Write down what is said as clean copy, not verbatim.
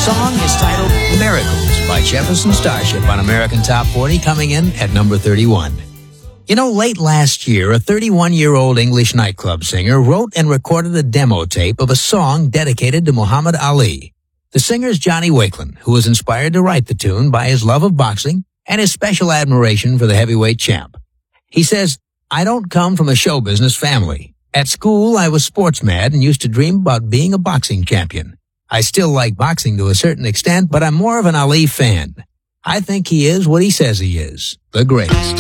song is titled Miracles by Jefferson Starship on American Top 40, coming in at number 31. You know, late last year, a 31-year-old English nightclub singer wrote and recorded a demo tape of a song dedicated to Muhammad Ali. The singer's Johnny Wakelin, who was inspired to write the tune by his love of boxing and his special admiration for the heavyweight champ. He says, "I don't come from a show business family. At school, I was sports mad and used to dream about being a boxing champion. I still like boxing to a certain extent, but I'm more of an Ali fan. I think he is what he says he is, the greatest."